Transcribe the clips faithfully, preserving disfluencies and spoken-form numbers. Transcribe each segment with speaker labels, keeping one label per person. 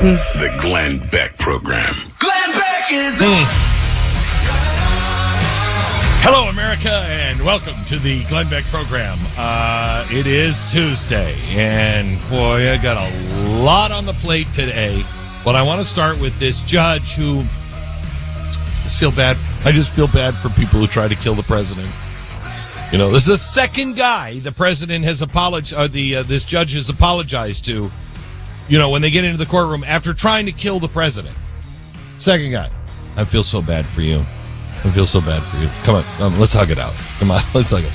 Speaker 1: The Glenn Beck Program.
Speaker 2: Glenn Beck is on.
Speaker 3: Hello, America, and welcome to the Glenn Beck Program. Uh, it is Tuesday, and boy, I got a lot on the plate today. But I want to start with this judge who I just feel bad. I just feel bad for people who try to kill the president. You know, this is the second guy the president has apologized, or the uh, this judge has apologized to. You know, when they get into the courtroom after trying to kill the president. Second guy. I feel so bad for you. I feel so bad for you. Come on, um, let's hug it out. Come on, let's hug it.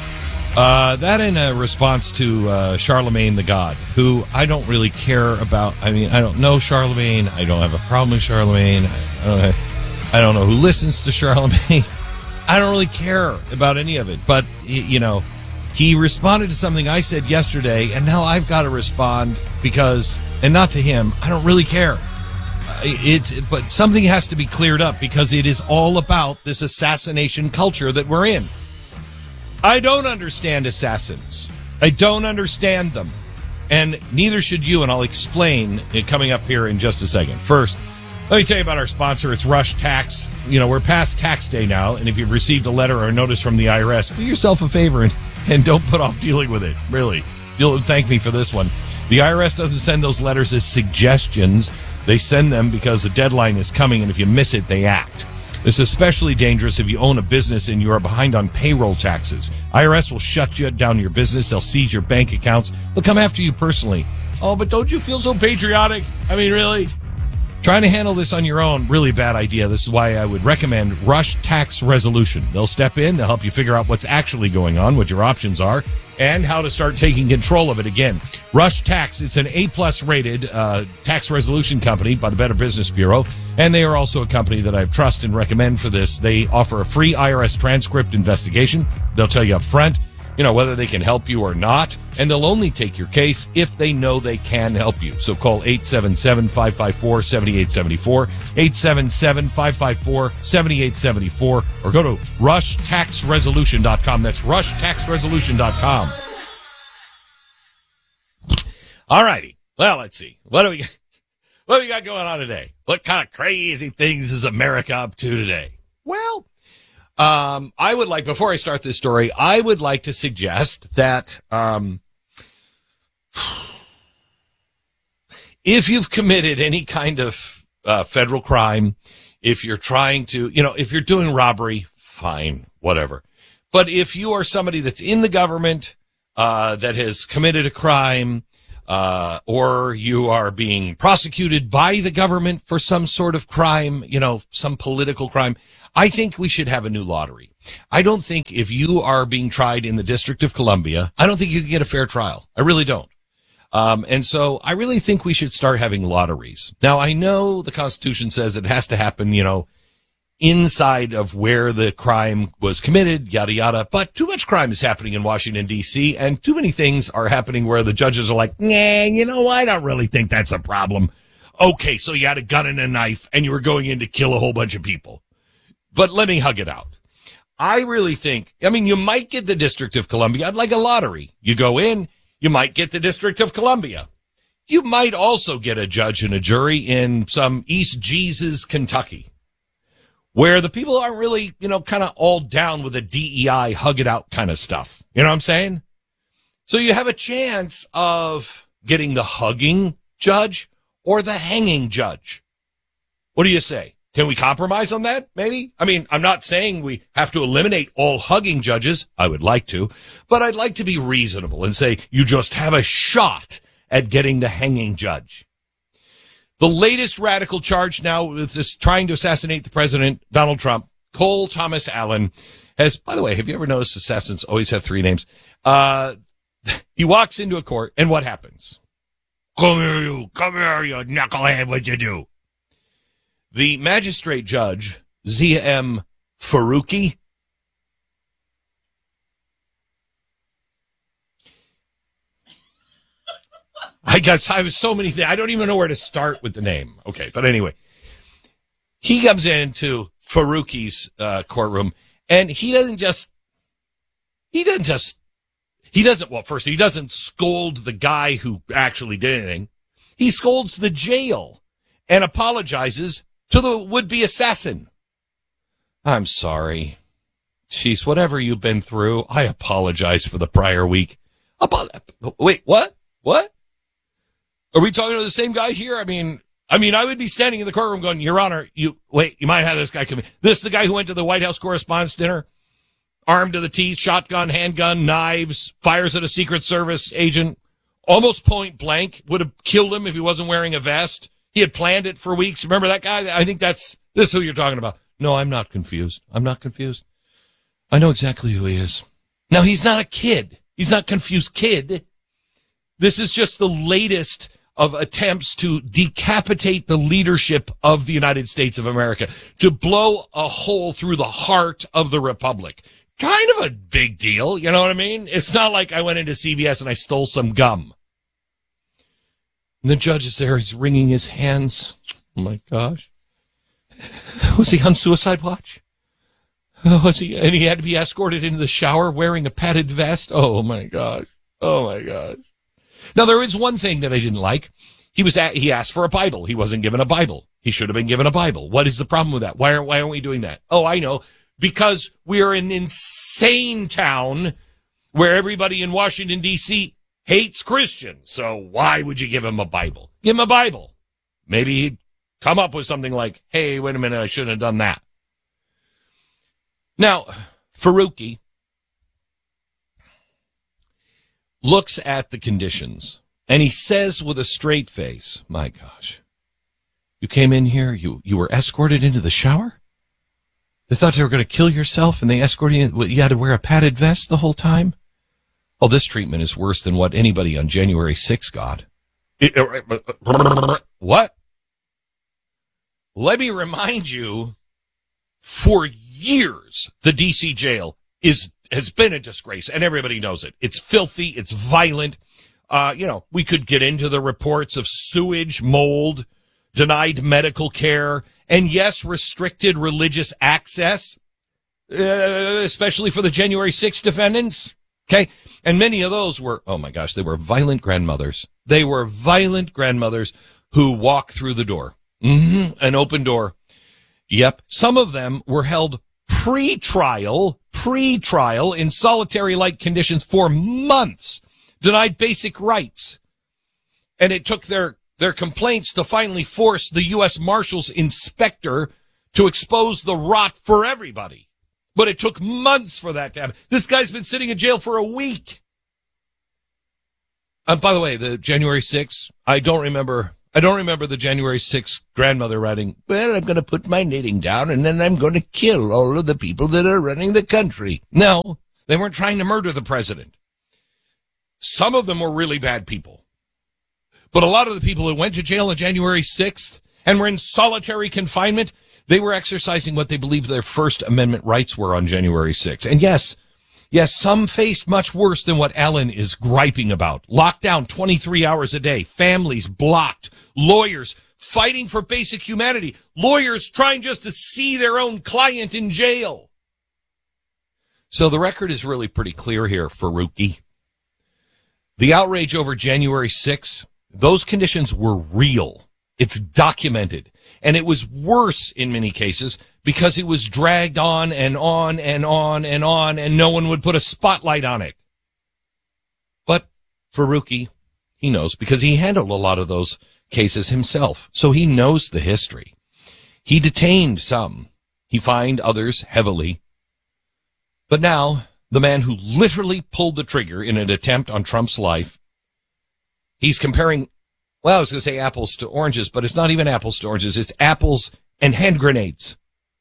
Speaker 3: Uh, that in a response to uh, Charlemagne the God, who I don't really care about. I mean, I don't know Charlemagne. I don't have a problem with Charlemagne. I don't, have, I don't know who listens to Charlemagne. I don't really care about any of it. But, you know, he responded to something I said yesterday, and now I've got to respond because, and not to him, I don't really care. It's, but something has to be cleared up because it is all about this assassination culture that we're in. I don't understand assassins. I don't understand them. And neither should you, and I'll explain it coming up here in just a second. First, let me tell you about our sponsor. It's Rush Tax. You know, we're past tax day now, and if you've received a letter or a notice from the I R S, do yourself a favor and, and don't put off dealing with it. Really. You'll thank me for this one. The I R S doesn't send those letters as suggestions. They send them because the deadline is coming, and if you miss it, they act. This is especially dangerous if you own a business and you are behind on payroll taxes. I R S will shut you down your business. They'll seize your bank accounts. They'll come after you personally. Oh, but don't you feel so patriotic? I mean, really? Trying to handle this on your own, really bad idea. This is why I would recommend Rush Tax Resolution. They'll step in, they'll help you figure out what's actually going on, what your options are, and how to start taking control of it again. Rush Tax, it's an A-plus rated uh, tax resolution company by the Better Business Bureau, and they are also a company that I trust and recommend for this. They offer a free I R S transcript investigation. They'll tell you up front, you know, whether they can help you or not, and they'll only take your case if they know they can help you. So call eight seven seven, five five four, seven eight seven four, eight seven seven, five five four, seven eight seven four, or go to rush tax resolution dot com. That's rush tax resolution dot com. All righty. Well, let's see. What do we got? What do we got going on today? What kind of crazy things is America up to today? Well, Um, I would like, before I start this story, I would like to suggest that, um, if you've committed any kind of, uh, federal crime, if you're trying to, you know, if you're doing robbery, fine, whatever. But if you are somebody that's in the government, uh, that has committed a crime, uh, or you are being prosecuted by the government for some sort of crime, you know, some political crime, I think we should have a new lottery. I don't think if you are being tried in the District of Columbia, I don't think you can get a fair trial. I really don't. Um, and so I really think we should start having lotteries. Now, I know the Constitution says it has to happen, you know, inside of where the crime was committed, yada, yada. But too much crime is happening in Washington, D C, and too many things are happening where the judges are like, nah, you know, I don't really think that's a problem. Okay, so you had a gun and a knife, and you were going in to kill a whole bunch of people. But let me hug it out. I really think, I mean, you might get the District of Columbia. I'd like a lottery. You go in, you might get the District of Columbia. You might also get a judge and a jury in some East Jesus, Kentucky, where the people aren't really, you know, kind of all down with the D E I hug it out kind of stuff. You know what I'm saying? So you have a chance of getting the hugging judge or the hanging judge. What do you say? Can we compromise on that, maybe? I mean, I'm not saying we have to eliminate all hugging judges. I would like to. But I'd like to be reasonable and say you just have a shot at getting the hanging judge. The latest radical charge now with this trying to assassinate the president, Donald Trump, Cole Thomas Allen, has, by the way, have you ever noticed assassins always have three names? Uh, he walks into a court, and what happens? Come here, you. Come here, you knucklehead. What'd you do? The magistrate judge, Zia M. Faruqi, I got, I have so many things. I don't even know where to start with the name. Okay. But anyway, he comes into Faruqi's uh, courtroom, and he doesn't just, he doesn't just, he doesn't, well, first, he doesn't scold the guy who actually did anything. He scolds the jail and apologizes to the would-be assassin. I'm sorry. Jeez, whatever you've been through, I apologize for the prior week. Apo- Wait, what? What? Are we talking to the same guy here? I mean, I mean, I would be standing in the courtroom going, Your Honor, you, wait, you might have this guy come in. This is the guy who went to the White House Correspondents' Dinner, armed to the teeth, shotgun, handgun, knives, fires at a Secret Service agent, almost point blank, would have killed him if he wasn't wearing a vest. He had planned it for weeks. Remember that guy? I think that's, this is who you're talking about. No, I'm not confused. I'm not confused. I know exactly who he is. Now, he's not a kid. He's not confused kid. This is just the latest of attempts to decapitate the leadership of the United States of America, to blow a hole through the heart of the republic. Kind of a big deal, you know what I mean? It's not like I went into C V S and I stole some gum. And the judge is there, he's wringing his hands. Oh my gosh. Was he on suicide watch? Oh, was he? And he had to be escorted into the shower wearing a padded vest? Oh my gosh. Oh my gosh. Now, there is one thing that I didn't like. He was at, he asked for a Bible. He wasn't given a Bible. He should have been given a Bible. What is the problem with that? Why aren't, why aren't we doing that? Oh, I know. Because we are an insane town where everybody in Washington, D C hates Christians. So why would you give him a Bible? Give him a Bible. Maybe he'd come up with something like, hey, wait a minute, I shouldn't have done that. Now, Faruqi looks at the conditions, and he says with a straight face, my gosh, you came in here, you, you were escorted into the shower? They thought you were going to kill yourself, and they escorted you, you had to wear a padded vest the whole time? Oh, this treatment is worse than what anybody on January sixth got. What? Let me remind you, for years, the D C jail is has been a disgrace, and everybody knows it. It's filthy. It's violent. Uh, you know, we could get into the reports of sewage, mold, denied medical care, and yes, restricted religious access, uh, especially for the January sixth defendants. Okay. And many of those were, oh my gosh, they were violent grandmothers. They were violent grandmothers who walked through the door. Mm-hmm. An open door. Yep. Some of them were held pre-trial, pre-trial in solitary-like conditions for months, denied basic rights. And it took their, their complaints to finally force the U S Marshals inspector to expose the rot for everybody. But it took months for that to happen. This guy's been sitting in jail for a week. And by the way, the January sixth, I don't remember... I don't remember the January sixth grandmother writing, well, I'm going to put my knitting down and then I'm going to kill all of the people that are running the country. No, they weren't trying to murder the president. Some of them were really bad people. But a lot of the people that went to jail on January sixth and were in solitary confinement, they were exercising what they believed their First Amendment rights were on January sixth. And yes, yes, some faced much worse than what Ellen is griping about. Locked down twenty-three hours a day, families blocked, lawyers fighting for basic humanity, lawyers trying just to see their own client in jail. So the record is really pretty clear here, Faruqi. The outrage over January sixth, those conditions were real. It's documented. And it was worse in many cases because it was dragged on and on and on and on, and no one would put a spotlight on it. But Faruqi, he knows because he handled a lot of those cases himself. So he knows the history. He detained some. He fined others heavily. But now, the man who literally pulled the trigger in an attempt on Trump's life, he's comparing, well, I was going to say apples to oranges, but it's not even apples to oranges. It's apples and hand grenades.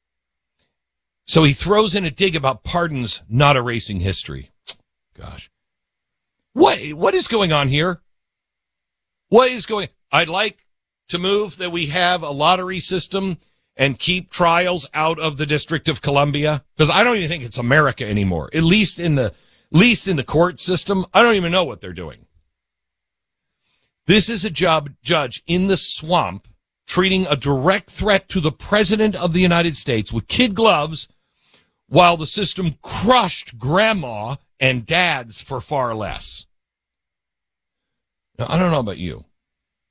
Speaker 3: So he throws in a dig about pardons not erasing history. Gosh. What, what is going on here? What is going, I'd like to move that we have a lottery system and keep trials out of the District of Columbia, because I don't even think it's America anymore. At least in the, least in the court system, I don't even know what they're doing. This is a job judge in the swamp treating a direct threat to the president of the United States with kid gloves while the system crushed grandma and dads for far less. Now, I don't know about you,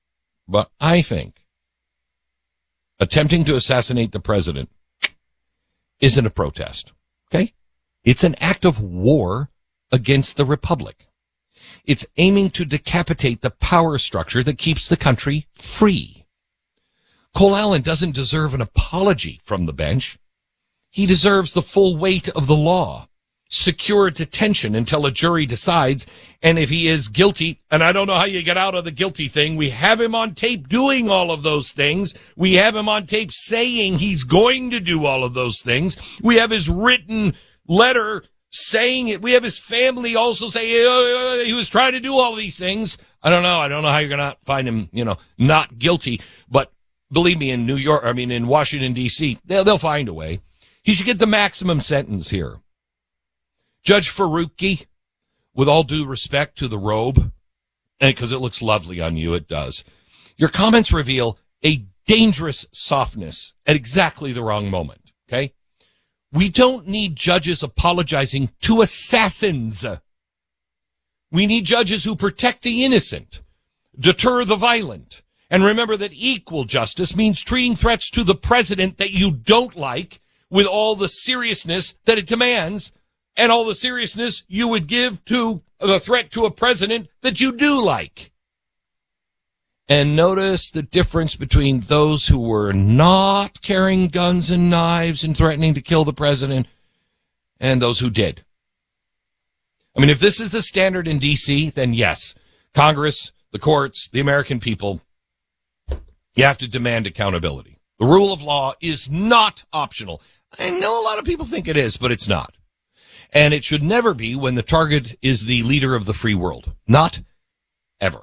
Speaker 3: but I think attempting to assassinate the president isn't a protest, okay? It's an act of war against the republic. It's aiming to decapitate the power structure that keeps the country free. Cole Allen doesn't deserve an apology from the bench. He deserves the full weight of the law. Secure detention until a jury decides, and if he is guilty, and I don't know how you get out of the guilty thing, we have him on tape doing all of those things. We have him on tape saying he's going to do all of those things. We have his written letter saying it. We have his family also say uh, he was trying to do all these things. I don't know. I don't know how you're going to find him, you know, not guilty. But believe me, in New York, I mean, in Washington, D C, they'll, they'll find a way. He should get the maximum sentence here. Judge Faruqi, with all due respect to the robe, and because it looks lovely on you, it does. Your comments reveal a dangerous softness at exactly the wrong moment, okay? We don't need judges apologizing to assassins. We need judges who protect the innocent, deter the violent, and remember that equal justice means treating threats to the president that you don't like with all the seriousness that it demands, and all the seriousness you would give to the threat to a president that you do like. And notice the difference between those who were not carrying guns and knives and threatening to kill the president and those who did. I mean, if this is the standard in D C, then yes, Congress, the courts, the American people, you have to demand accountability. The rule of law is not optional. I know a lot of people think it is, but it's not. And it should never be when the target is the leader of the free world. Not ever.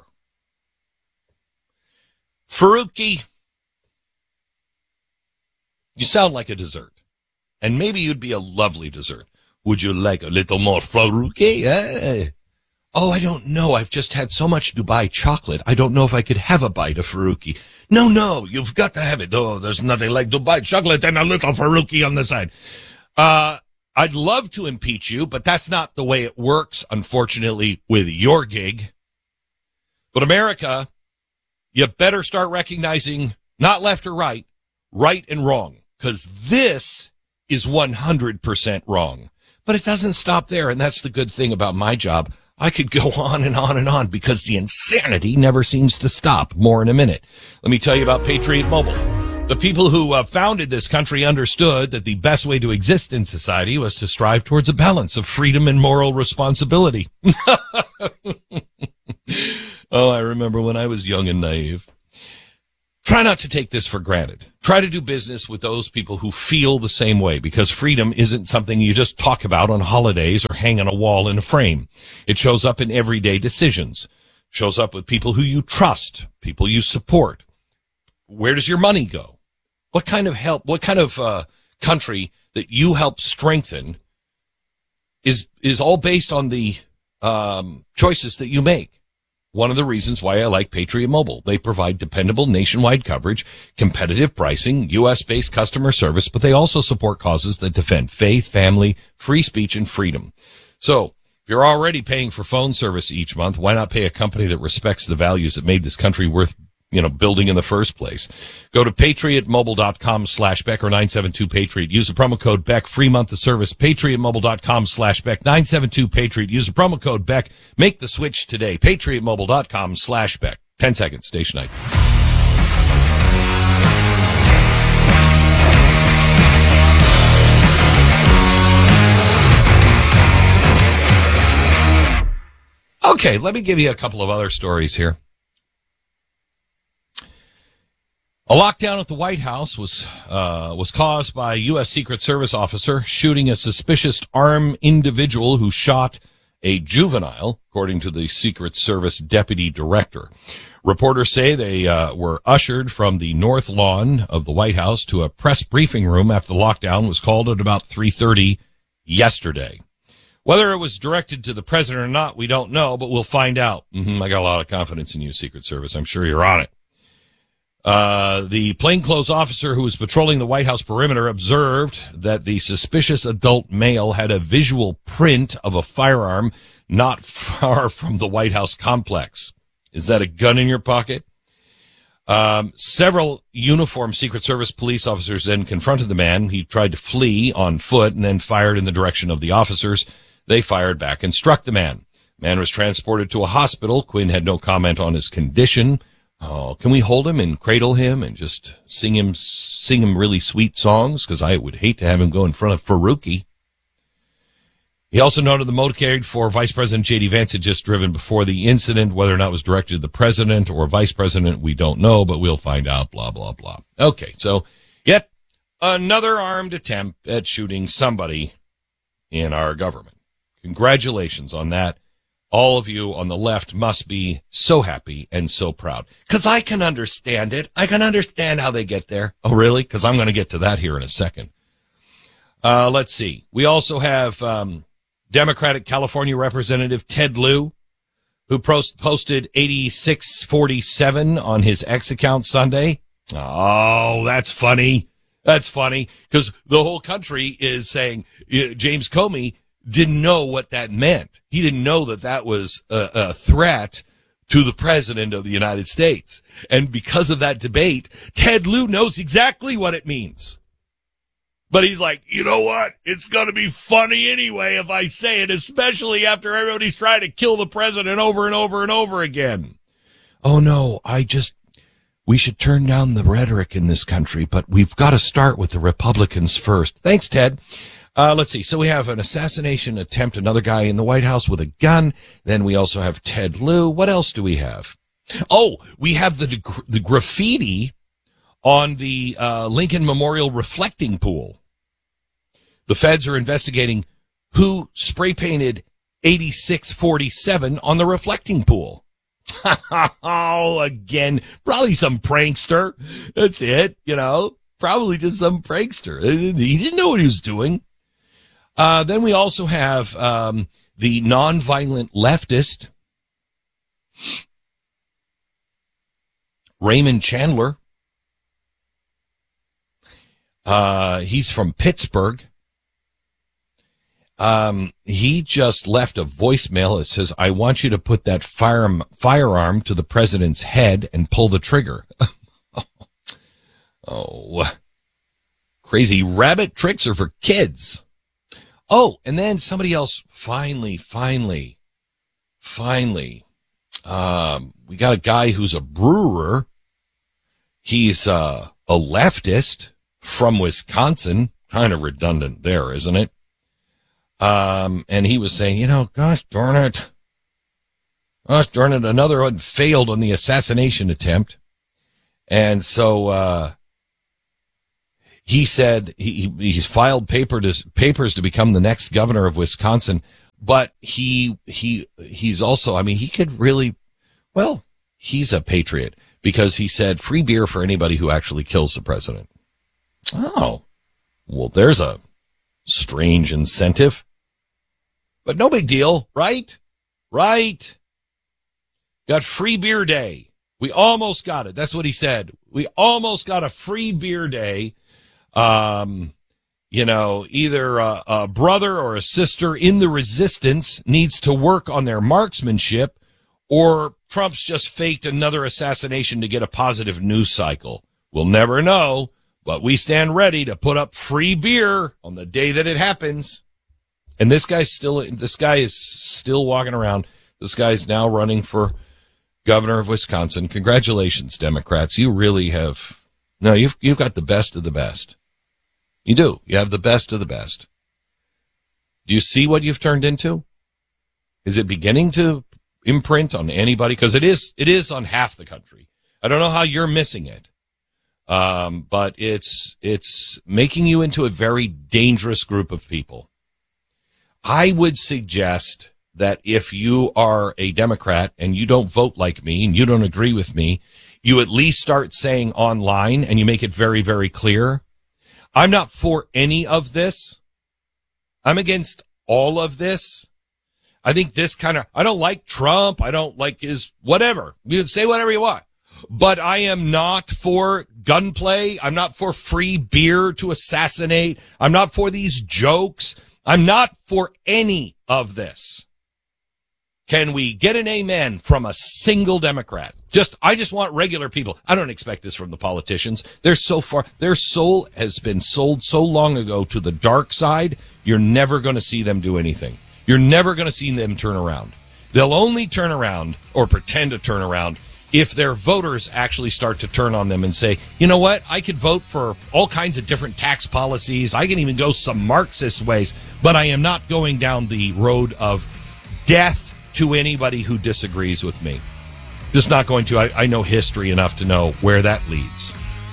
Speaker 3: Faruqi, you sound like a dessert. And maybe you'd be a lovely dessert. Would you like a little more Faruqi? Eh? Oh, I don't know. I've just had so much Dubai chocolate. I don't know if I could have a bite of Faruqi. No, no, you've got to have it. Oh, there's nothing like Dubai chocolate and a little Faruqi on the side. Uh, I'd love to impeach you, but that's not the way it works, unfortunately, with your gig. But America, you better start recognizing not left or right, right and wrong, because this is one hundred percent wrong. But it doesn't stop there, and that's the good thing about my job. I could go on and on and on because the insanity never seems to stop. More in a minute. Let me tell you about Patriot Mobile. The people who uh, founded this country understood that the best way to exist in society was to strive towards a balance of freedom and moral responsibility. Oh, I remember when I was young and naive. Try not to take this for granted. Try to do business with those people who feel the same way, because freedom isn't something you just talk about on holidays or hang on a wall in a frame. It shows up in everyday decisions. Shows up with people who you trust, people you support. Where does your money go? What kind of help, what kind of uh, country that you help strengthen is is all based on the um, choices that you make. One of the reasons why I like Patriot Mobile. They provide dependable nationwide coverage, competitive pricing, U S-based customer service, but they also support causes that defend faith, family, free speech, and freedom. So, if you're already paying for phone service each month, why not pay a company that respects the values that made this country worth, you know, building in the first place? Go to patriotmobile.com slash Beck or nine seven two Patriot. Use the promo code Beck. Free month of service. patriotmobile.com slash Beck. nine seven two Patriot. Use the promo code Beck. Make the switch today. patriotmobile.com slash Beck. Ten seconds. Station night. Okay, let me give you a couple of other stories here. A lockdown at the White House was uh, was caused by a U S Secret Service officer shooting a suspicious armed individual who shot a juvenile, according to the Secret Service deputy director. Reporters say they uh, were ushered from the north lawn of the White House to a press briefing room after the lockdown was called at about three thirty yesterday. Whether it was directed to the president or not, we don't know, but we'll find out. Mm-hmm, I got a lot of confidence in you, Secret Service. I'm sure you're on it. Uh, the plainclothes officer who was patrolling the White House perimeter observed that the suspicious adult male had a visual print of a firearm not far from the White House complex. Is that a gun in your pocket? Um, several uniformed Secret Service police officers then confronted the man. He tried to flee on foot and then fired in the direction of the officers. They fired back and struck the man. Man was transported to a hospital. Quinn had no comment on his condition. Oh, can we hold him and cradle him and just sing him, sing him really sweet songs? Because I would hate to have him go in front of Faruqi. He also noted the motorcade for Vice President J D. Vance had just driven before the incident. Whether or not it was directed to the president or vice president, we don't know, but we'll find out, blah, blah, blah. Okay, so yet another armed attempt at shooting somebody in our government. Congratulations on that. All of you on the left must be so happy and so proud. Because I can understand it. I can understand how they get there. Oh, really? Because I'm going to get to that here in a second. Uh, let's see. We also have um, Democratic California Representative Ted Lieu, who post- posted eighty-six forty-seven on his X account Sunday. Oh, that's funny. That's funny. Because the whole country is saying uh, James Comey didn't know what that meant. He didn't know that that was a, a threat to the president of the United States. And because of that debate, Ted Lieu knows exactly what it means. But he's like, you know what? It's going to be funny anyway if I say it, especially after everybody's trying to kill the president over and over and over again. Oh, no, I just, we should turn down the rhetoric in this country, but we've got to start with the Republicans first. Thanks, Ted. Uh, let's see. So we have an assassination attempt, another guy in the White House with a gun. Then we also have Ted Lieu. What else do we have? Oh, we have the, the graffiti on the uh, Lincoln Memorial reflecting pool. The feds are investigating who spray painted eighty-six forty-seven on the reflecting pool. Oh, again, probably some prankster. That's it, you know, probably just some prankster. He didn't know what he was doing. Uh, then we also have um, the nonviolent leftist, Raymond Chandler. Uh, he's from Pittsburgh. Um, he just left a voicemail that says, I want you to put that fire, firearm to the president's head and pull the trigger. Oh, crazy rabbit tricks are for kids. Oh, and then somebody else finally, finally, finally, um, we got a guy who's a brewer. He's uh, a leftist from Wisconsin. Kind of redundant there, isn't it? Um, and he was saying, you know, gosh darn it. Gosh darn it, another one failed on the assassination attempt. And so, uh, he said he, he's filed paper to, papers to become the next governor of Wisconsin, but he, he, he's also, I mean, he could really, well, he's a patriot because he said free beer for anybody who actually kills the president. Oh, well, there's a strange incentive, but no big deal, right? Right. Got free beer day. We almost got it. That's what he said. We almost got a free beer day. Um, you know, either a, a brother or a sister in the resistance needs to work on their marksmanship, or Trump's just faked another assassination to get a positive news cycle. We'll never know, but we stand ready to put up free beer on the day that it happens. And this guy's still, this guy is still walking around. This guy's now running for governor of Wisconsin. Congratulations, Democrats. You really have, no, you've, you've got the best of the best. You do. You have the best of the best. Do you see what you've turned into? Is it beginning to imprint on anybody? Because it is, it is on half the country. I don't know how you're missing it. Um, but it's, it's making you into a very dangerous group of people. I would suggest that if you are a Democrat and you don't vote like me and you don't agree with me, you at least start saying online and you make it very, very clear. I'm not for any of this. I'm against all of this. I think this kind of, I don't like Trump. I don't like his whatever. You can say whatever you want. But I am not for gunplay. I'm not for free beer to assassinate. I'm not for these jokes. I'm not for any of this. Can we get an amen from a single Democrat? Just, I just want regular people. I don't expect this from the politicians. They're so far, their soul has been sold so long ago to the dark side, you're never going to see them do anything. You're never going to see them turn around. They'll only turn around or pretend to turn around if their voters actually start to turn on them and say, you know what, I could vote for all kinds of different tax policies. I can even go some Marxist ways, but I am not going down the road of death to anybody who disagrees with me. Just not going to. I, I know history enough to know where that leads.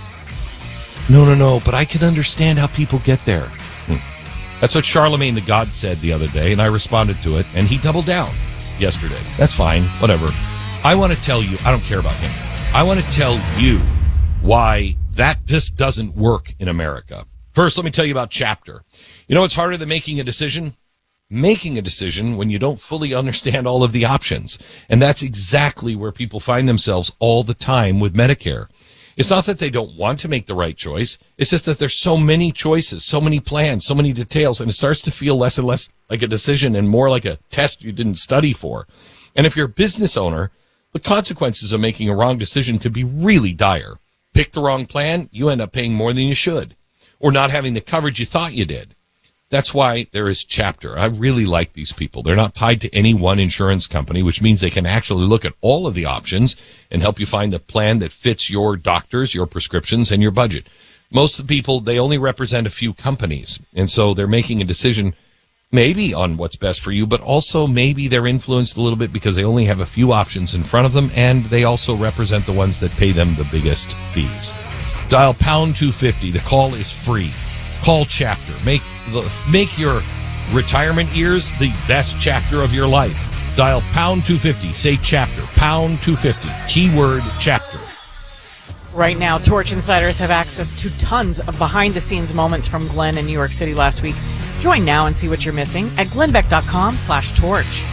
Speaker 3: No, no, no, but I can understand how people get there. Hmm. That's what Charlemagne the God said the other day, and I responded to it, and he doubled down yesterday. That's fine, whatever. I want to tell you, I don't care about him. I want to tell you why that just doesn't work in America. First, let me tell you about Chapter. You know what's harder than making a decision? Making a decision when you don't fully understand all of the options. And that's exactly where people find themselves all the time with Medicare. It's not that they don't want to make the right choice. It's just that there's so many choices, so many plans, so many details, and it starts to feel less and less like a decision and more like a test you didn't study for. And if you're a business owner, the consequences of making a wrong decision could be really dire. Pick the wrong plan, you end up paying more than you should, or not having the coverage you thought you did. That's why there is Chapter. I really like these people. They're not tied to any one insurance company, which means they can actually look at all of the options and help you find the plan that fits your doctors, your prescriptions, and your budget. Most of the people, they only represent a few companies, and so they're making a decision maybe on what's best for you, but also maybe they're influenced a little bit because they only have a few options in front of them, and they also represent the ones that pay them the biggest fees. Dial pound two fifty. The call is free. Call Chapter. Make the make your retirement years the best chapter of your life. Dial pound two fifty. Say Chapter. Pound two fifty. Keyword Chapter.
Speaker 4: Right now, Torch insiders have access to tons of behind-the-scenes moments from Glenn in New York City last week. Join now and see what you're missing at glennbeck.com slash torch.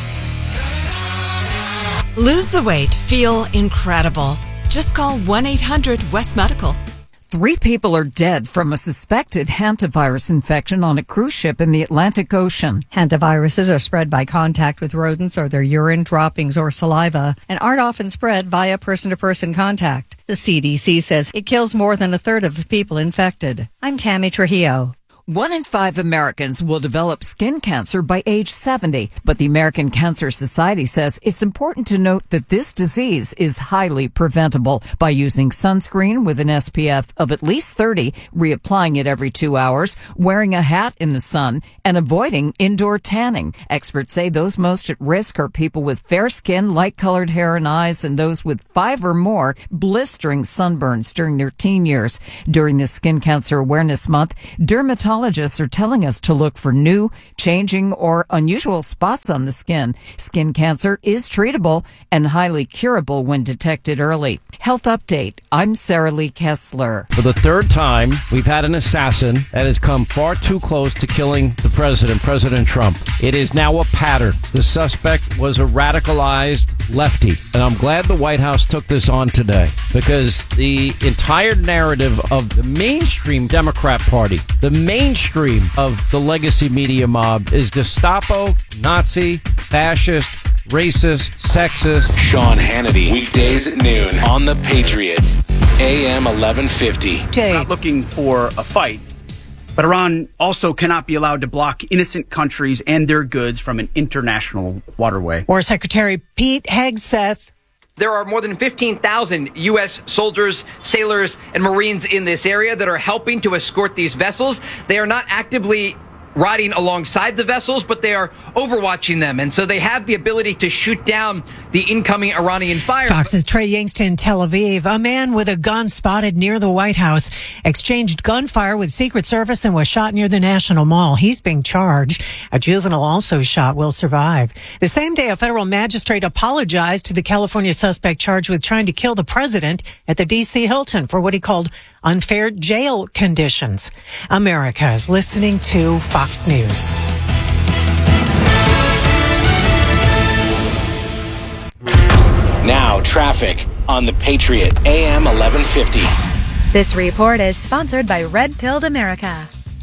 Speaker 5: Lose the weight. Feel incredible. Just call one eight hundred West Medical.
Speaker 6: Three people are dead from a suspected hantavirus infection on a cruise ship in the Atlantic Ocean.
Speaker 7: Hantaviruses are spread by contact with rodents or their urine, droppings, or saliva, and aren't often spread via person-to-person contact. The C D C says it kills more than a third of the people infected. I'm Tammy Trujillo.
Speaker 6: One in five Americans will develop skin cancer by age seventy, but the American Cancer Society says it's important to note that this disease is highly preventable by using sunscreen with an S P F of at least thirty, reapplying it every two hours, wearing a hat in the sun, and avoiding indoor tanning. Experts say those most at risk are people with fair skin, light-colored hair and eyes, and those with five or more blistering sunburns during their teen years. During this Skin Cancer Awareness Month, dermatologists Dermatologists are telling us to look for new, changing, or unusual spots on the skin. Skin cancer is treatable and highly curable when detected early. Health Update. I'm Sarah Lee Kessler.
Speaker 8: For the third time, we've had an assassin that has come far too close to killing the president, President Trump. It is now a pattern. The suspect was a radicalized lefty, and I'm glad the White House took this on today because the entire narrative of the mainstream Democrat Party, the main mainstream of the legacy media mob is Gestapo, Nazi, fascist, racist, sexist.
Speaker 9: Sean Hannity, weekdays at noon on The Patriot, A M eleven fifty.
Speaker 10: We're not looking for a fight, but Iran also cannot be allowed to block innocent countries and their goods from an international waterway.
Speaker 11: War Secretary Pete Hegseth.
Speaker 12: There are more than fifteen thousand U S soldiers, sailors, and Marines in this area that are helping to escort these vessels. They are not actively riding alongside the vessels, but they are overwatching them. And so they have the ability to shoot down the incoming Iranian fire.
Speaker 11: Fox's Trey Yingst in Tel Aviv. A man with a gun spotted near the White House exchanged gunfire with Secret Service and was shot near the National Mall. He's being charged. A juvenile also shot will survive. The same day, a federal magistrate apologized to the California suspect charged with trying to kill the president at the D C Hilton for what he called unfair jail conditions. America is listening to Fox News.
Speaker 9: Now, traffic on The Patriot, A M eleven fifty.
Speaker 13: This report is sponsored by Red Pilled America.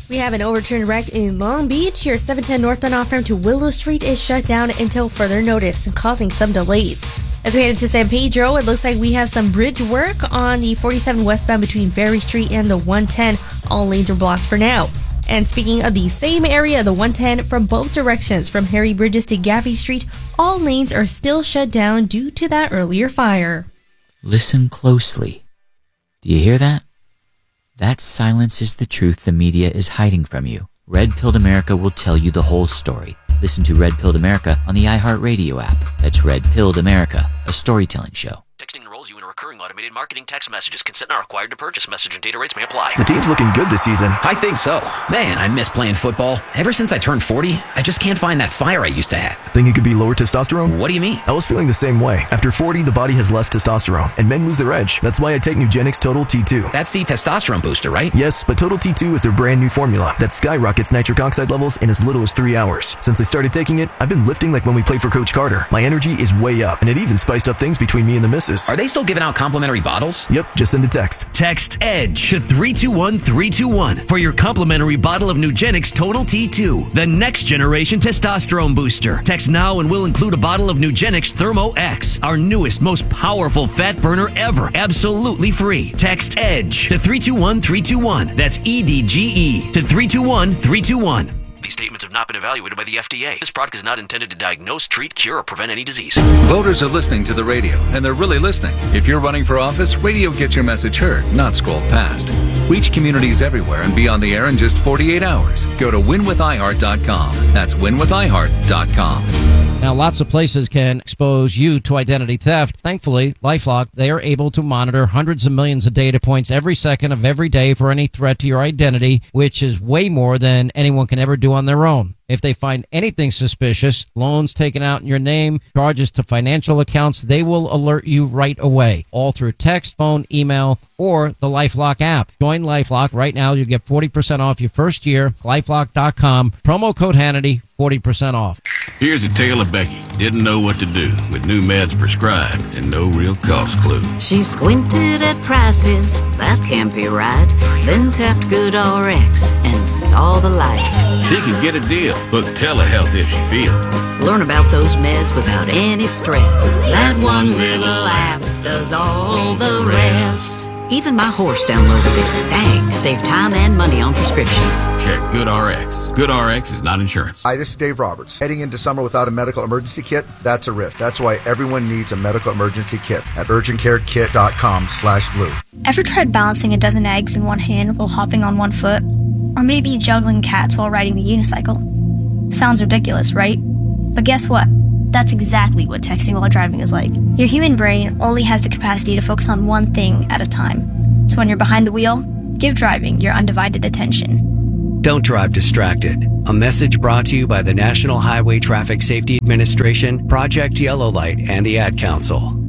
Speaker 13: We have an overturned wreck in Long Beach. Your seven ten northbound off-ramp to Willow Street is shut down until further notice, causing some delays. As we head into San Pedro, it looks like we have some bridge work on the forty-seven westbound between Ferry Street and the one ten. All lanes are blocked for now. And speaking of the same area, the one ten, from both directions, from Harry Bridges to Gaffey Street, all lanes are still shut down due to that earlier fire.
Speaker 14: Listen closely. Do you hear that? That silence is the truth the media is hiding from you. Red Pilled America will tell you the whole story. Listen to Red Pilled America on the iHeartRadio app. That's Red Pilled America, a storytelling show.
Speaker 15: Texting enrolls you in a recurring automated marketing text messages. Consent not required to purchase. Message and data rates may apply.
Speaker 16: The team's looking good this season.
Speaker 17: I think so. Man, I miss playing football. Ever since I turned forty, I just can't find that fire I used to have.
Speaker 16: Think it could be lower testosterone?
Speaker 17: What do you mean?
Speaker 16: I was feeling the same way. After forty, the body has less testosterone, and men lose their edge. That's why I take Nugenix Total T two.
Speaker 17: That's the testosterone booster, right?
Speaker 16: Yes, but Total T two is their brand new formula that skyrockets nitric oxide levels in as little as three hours. Since I started taking it, I've been lifting like when we played for Coach Carter. My energy is way up, and it even spiced up things between me and the missus.
Speaker 17: Are they still giving out complimentary bottles?
Speaker 16: Yep, just send a text.
Speaker 18: Text EDGE to three two one three two one for your complimentary bottle of Nugenix Total T two, the next generation testosterone booster. Text now and we'll include a bottle of Nugenix Thermo X, our newest, most powerful fat burner ever, absolutely free. Text EDGE to three two one three two one. That's E D G E to three two one three two one.
Speaker 15: These statements have not been evaluated by the F D A. This product is not intended to diagnose, treat, cure, or prevent any disease.
Speaker 19: Voters are listening to the radio, and they're really listening. If you're running for office, radio gets your message heard, not scrolled past. Reach communities everywhere and be on the air in just forty-eight hours. Go to win with i heart dot com. That's win with i heart dot com.
Speaker 8: Now, lots of places can expose you to identity theft. Thankfully, LifeLock, they are able to monitor hundreds of millions of data points every second of every day for any threat to your identity, which is way more than anyone can ever do on their own. If they find anything suspicious, loans taken out in your name, charges to financial accounts, they will alert you right away, all through text, phone, email, or the LifeLock app. Join LifeLock right now. You'll get forty percent off your first year. lifelock dot com. Promo code Hannity, forty percent off.
Speaker 1: Here's a tale of Becky. Didn't know what to do with new meds prescribed and no real cost clue.
Speaker 20: She squinted at prices, that can't be right. Then tapped GoodRx and saw the light.
Speaker 1: She can get a deal. Book telehealth if she feels.
Speaker 20: Learn about those meds without any stress. That one little app does all the rest. Even my horse downloaded it. Dang, save time and money on prescriptions.
Speaker 1: Check GoodRx. GoodRx is not insurance.
Speaker 21: Hi, this is Dave Roberts. Heading into summer without a medical emergency kit, that's a risk. That's why everyone needs a medical emergency kit at urgent care kit dot com slash blue.
Speaker 22: Ever tried balancing a dozen eggs in one hand while hopping on one foot? Or maybe juggling cats while riding the unicycle? Sounds ridiculous, right? But guess what? That's exactly what texting while driving is like. Your human brain only has the capacity to focus on one thing at a time. So when you're behind the wheel, give driving your undivided attention.
Speaker 23: Don't drive distracted. A message brought to you by the National Highway Traffic Safety Administration, Project Yellow Light, and the Ad Council.